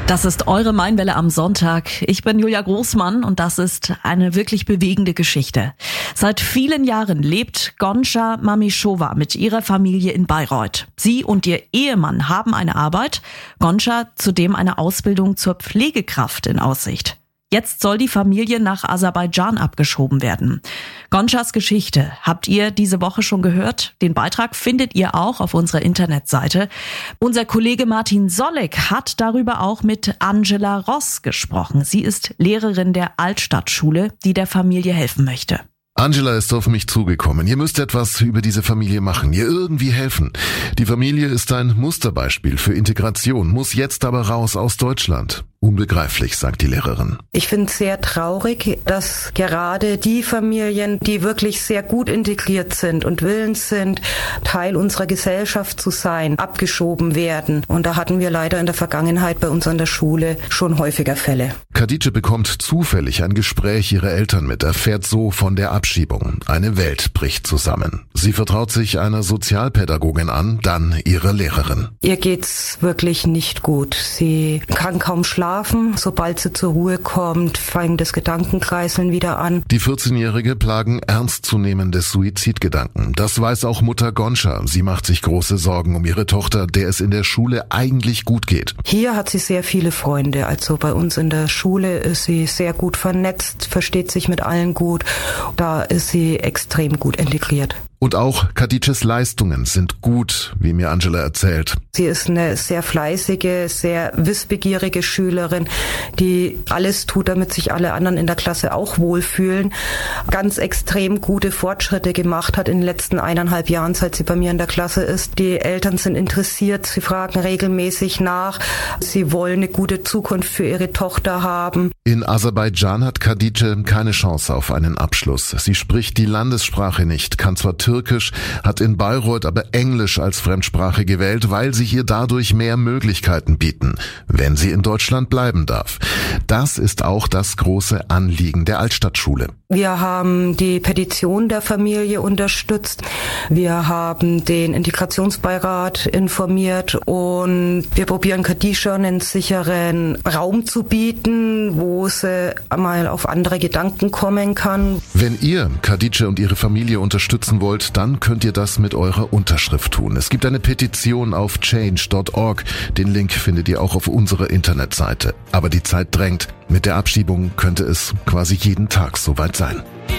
Das ist eure Mainwelle am Sonntag. Ich bin Julia Großmann und das ist eine wirklich bewegende Geschichte. Seit vielen Jahren lebt Gonca Mamišová mit ihrer Familie in Bayreuth. Sie und ihr Ehemann haben eine Arbeit, Gonca zudem eine Ausbildung zur Pflegekraft in Aussicht. Jetzt soll die Familie nach Aserbaidschan abgeschoben werden. Goncas Geschichte habt ihr diese Woche schon gehört? Den Beitrag findet ihr auch auf unserer Internetseite. Unser Kollege Martin Solleck hat darüber auch mit Angela Ross gesprochen. Sie ist Lehrerin der Altstadtschule, die der Familie helfen möchte. Angela ist auf mich zugekommen. Ihr müsst etwas über diese Familie machen, ihr irgendwie helfen. Die Familie ist ein Musterbeispiel für Integration, muss jetzt aber raus aus Deutschland. Unbegreiflich, sagt die Lehrerin. Ich finde es sehr traurig, dass gerade die Familien, die wirklich sehr gut integriert sind und willens sind, Teil unserer Gesellschaft zu sein, abgeschoben werden. Und da hatten wir leider in der Vergangenheit bei uns an der Schule schon häufiger Fälle. Khadija bekommt zufällig ein Gespräch ihrer Eltern mit, erfährt so von der Abschiebung. Eine Welt bricht zusammen. Sie vertraut sich einer Sozialpädagogin an, dann ihrer Lehrerin. Ihr geht's wirklich nicht gut. Sie kann kaum schlafen. Sobald sie zur Ruhe kommt, fängt das Gedankenkreiseln wieder an. Die 14-Jährige plagen ernstzunehmende Suizidgedanken. Das weiß auch Mutter Gonca. Sie macht sich große Sorgen um ihre Tochter, der es in der Schule eigentlich gut geht. Hier hat sie sehr viele Freunde. Also bei uns in der Schule ist sie sehr gut vernetzt, versteht sich mit allen gut. Da ist sie extrem gut integriert. Und auch Khadijas Leistungen sind gut, wie mir Angela erzählt. Sie ist eine sehr fleißige, sehr wissbegierige Schülerin, die alles tut, damit sich alle anderen in der Klasse auch wohlfühlen. Ganz extrem gute Fortschritte gemacht hat in den letzten 1,5 Jahren, seit sie bei mir in der Klasse ist. Die Eltern sind interessiert, sie fragen regelmäßig nach. Sie wollen eine gute Zukunft für ihre Tochter haben. In Aserbaidschan hat Khadija keine Chance auf einen Abschluss. Sie spricht die Landessprache nicht, kann zwar Türkisch, hat in Bayreuth aber Englisch als Fremdsprache gewählt, weil sich ihr dadurch mehr Möglichkeiten bieten, wenn sie in Deutschland bleiben darf. Das ist auch das große Anliegen der Altstadtschule. Wir haben die Petition der Familie unterstützt. Wir haben den Integrationsbeirat informiert und wir probieren Khadija einen sicheren Raum zu bieten, wo sie einmal auf andere Gedanken kommen kann. Wenn ihr Khadija und ihre Familie unterstützen wollt, dann könnt ihr das mit eurer Unterschrift tun. Es gibt eine Petition auf change.org. Den Link findet ihr auch auf unserer Internetseite. Aber die Zeit drängt. Mit der Abschiebung könnte es quasi jeden Tag soweit sein.